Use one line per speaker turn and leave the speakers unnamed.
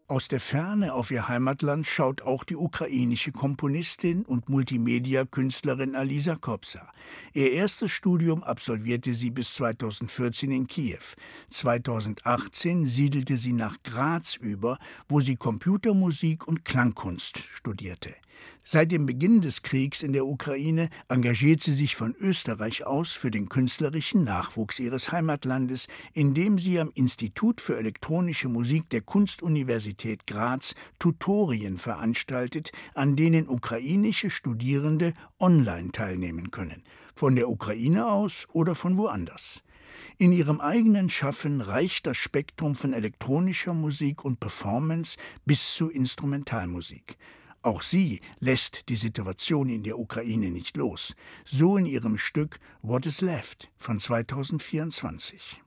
Aus der Ferne auf ihr Heimatland schaut auch die ukrainische Komponistin und Multimedia-Künstlerin Alisa Kobza. Ihr erstes Studium absolvierte sie bis 2014 in Kiew. 2018 siedelte sie nach Graz über, wo sie Computermusik und Klangkunst studierte. Seit dem Beginn des Kriegs in der Ukraine engagiert sie sich von Österreich aus für den künstlerischen Nachwuchs ihres Heimatlandes, indem sie am Institut für elektronische Musik der Kunstuniversität Graz Tutorien veranstaltet, an denen ukrainische Studierende online teilnehmen können, von der Ukraine aus oder von woanders. In ihrem eigenen Schaffen reicht das Spektrum von elektronischer Musik und Performance bis zu Instrumentalmusik. Auch sie lässt die Situation in der Ukraine nicht los, so in ihrem Stück What is Left von 2024.